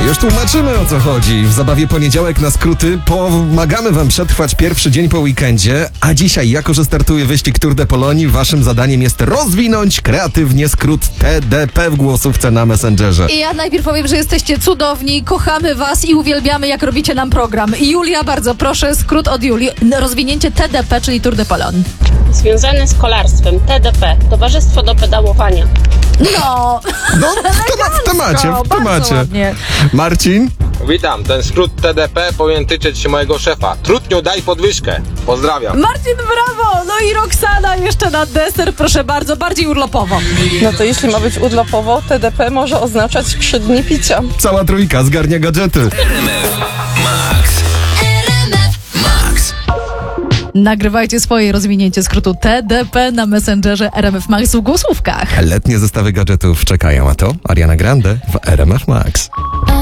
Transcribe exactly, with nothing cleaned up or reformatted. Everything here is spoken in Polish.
Już tłumaczymy, o co chodzi. W zabawie Poniedziałek na skróty pomagamy wam przetrwać pierwszy dzień po weekendzie, a dzisiaj, jako że startuje wyścig Tour de Polonii, waszym zadaniem jest rozwinąć kreatywnie skrót T D P w głosówce na Messengerze. I ja najpierw powiem, że jesteście cudowni, kochamy was i uwielbiamy, jak robicie nam program. Julia, bardzo proszę, skrót od Julii. Rozwinięcie T D P, czyli Tour de Pologne. Związane z kolarstwem, T D P, Towarzystwo do Pedałowania. No, No, w, tema- w temacie, w bardzo temacie. ładnie. Marcin? Witam, ten skrót T D P powinien tyczyć się mojego szefa. Trudniu, daj podwyżkę. Pozdrawiam. Marcin, brawo! No i Roxana jeszcze na deser, proszę bardzo, bardziej urlopowo. No to jeśli ma być urlopowo, T D P może oznaczać trzy dni picia. Cała trójka zgarnia gadżety. Nagrywajcie swoje rozwinięcie skrótu T D P na Messengerze R M F Max w głosówkach. Letnie zestawy gadżetów czekają, a to Ariana Grande w R M F Max.